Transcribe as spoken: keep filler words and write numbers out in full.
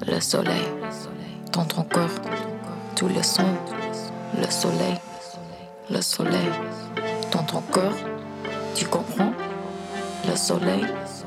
le soleil. Dans ton cœur, tous les sons, le soleil, le soleil. Dans ton cœur, tu comprends? Le soleil.